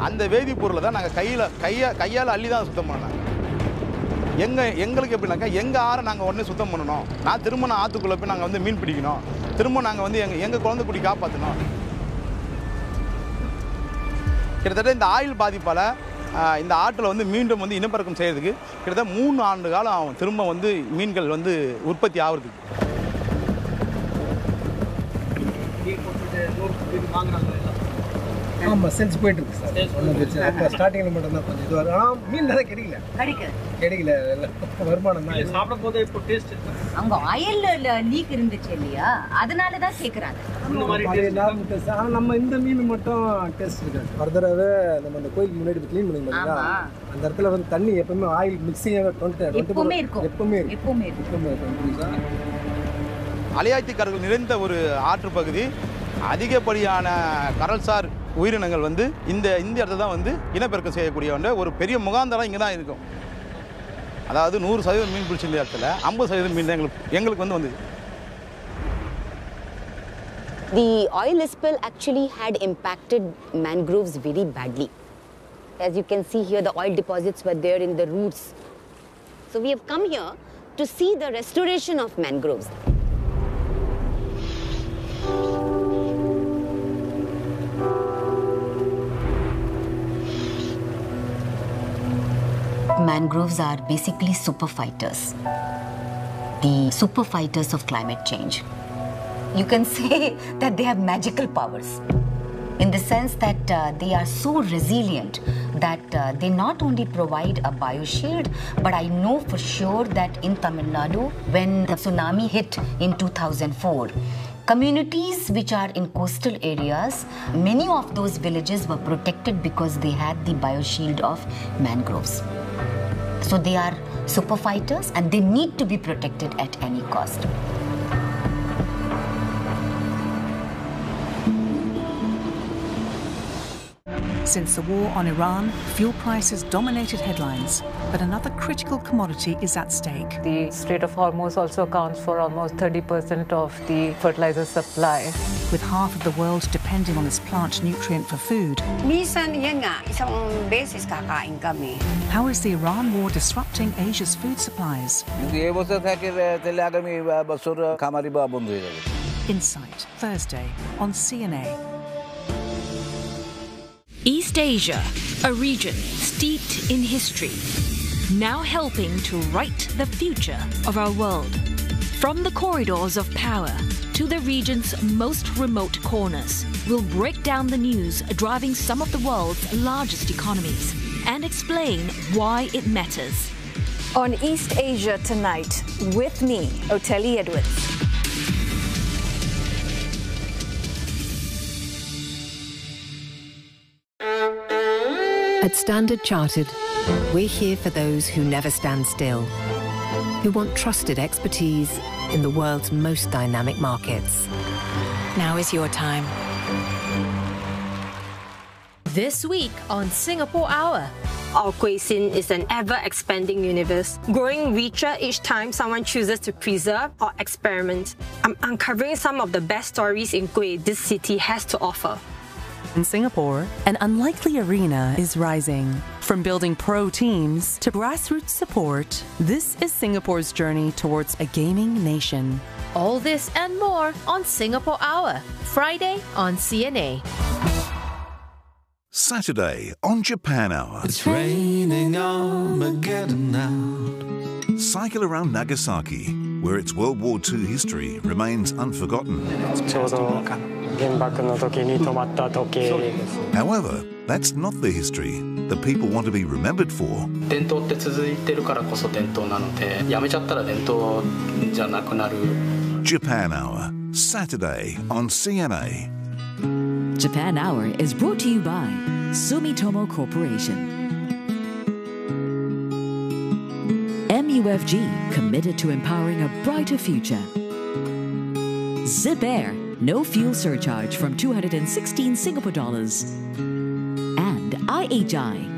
அந்த வேதிப்பொருளை தான் நாங்கள் கையால் அள்ளி தான் சுத்தம் பண்ணோம். எங்களுக்கு எப்படின்னாக்கா எங்கள் ஆறை நாங்கள் உடனே சுத்தம் பண்ணணும். திரும்ப ஆற்றுக்குள்ளே போய் நாங்கள் வந்து மீன் பிடிக்கணும். திரும்ப நாங்கள் வந்து எங்கள் குழந்தை குடி காப்பாற்றணும். கிட்டத்தட்ட இந்த ஆயில் பாதிப்பால் இந்த ஆற்றில் வந்து மீண்டும் வந்து இனப்பெருக்கம் செய்கிறதுக்கு கிட்டத்தட்ட 3 ஆண்டு காலம் ஆகும் திரும்ப வந்து மீன்கள் வந்து உற்பத்தி ஆகிறதுக்கு. ஆமாம், செஞ்சு போயிட்டு இருக்கு சார். ஒன்றும் பிரச்சனை இப்போ ஸ்டார்டிங்கில் மட்டும்தான் கொஞ்சம் இதுவாக இருக்கும். ஆனால் மீன் நிறைய கிடைக்கல வருமானம் தான். சாப்பிடும் போது இப்போ டேஸ்ட் அங்கே ஆயிலில் லீக் இருந்துச்சு இல்லையா, அதனால தான் சேர்க்குறாங்க. ஆனால் நம்ம இந்த மீன் மட்டும் டேஸ்ட் இருக்காது. ஃபர்தராகவே நம்ம அந்த கோயிலுக்கு முன்னாடி க்ளீன் பண்ணி பார்த்தீங்கன்னா அந்த இடத்துல வந்து தண்ணி எப்பவுமே ஆயில் மிக்சிங்காக எப்பவுமே இருக்கும். அலையாத்திக்காரர்கள் நிறைந்த ஒரு ஆற்று பகுதி, அதிகப்படியான கடல்சார் உயிரினங்கள் வந்து இந்த இடத்துல தான் வந்து இனப்பெருக்கம் செய்யக்கூடிய ஒரு பெரிய முகாந்தரம் இங்கே தான் இருக்கும். அதாவது 100% மீன் பிடிச்ச இந்த இடத்துல 50% மீன் தான் எங்களுக்கு வந்து The oil spill actually had impacted mangroves very badly. As you can see here, the oil deposits were there in the roots. So we have come here to see the restoration of mangroves. Mangroves are basically super fighters, the super fighters of climate change. You can say that they have magical powers in the sense that they are so resilient that they not only provide a bioshield, but I know for sure that in Tamil Nadu, when the tsunami hit in 2004, communities which are in coastal areas, many of those villages were protected because they had the bioshield of mangroves. So they are super fighters and they need to be protected at any cost. Since the war on Iran, fuel prices dominated headlines, but another critical commodity is at stake. The Strait of Hormuz also accounts for almost 30% of the fertilizer supply. With half of the world depending on this plant nutrient for food, how is the Iran war disrupting Asia's food supplies? Insight, Thursday on CNA. East Asia, a region steeped in history, now helping to write the future of our world. From the corridors of power to the region's most remote corners, we'll break down the news driving some of the world's largest economies and explain why it matters. On East Asia Tonight, with me, Oteli Edwards. At Standard Chartered, we're here for those who never stand still, who want trusted expertise in the world's most dynamic markets. Now is your time. This week on Singapore Hour. Our cuisine is an ever-expanding universe, growing richer each time someone chooses to preserve or experiment. I'm uncovering some of the best stories in kueh this city has to offer. In Singapore, an unlikely arena is rising. From building pro teams to grassroots support, this is Singapore's journey towards a gaming nation. All this and more on Singapore Hour, Friday on CNA. Saturday on Japan Hour. It's raining Armageddon out. Cycle around Nagasaki, where its World War II history remains unforgotten. However, that's not the history that people want to be remembered for. Japan Hour, Saturday on CNA. Japan Hour is brought to you by Sumitomo Corporation. MUFG, committed to empowering a brighter future. Zip Air, no fuel surcharge from 216 Singapore dollars. And IHI,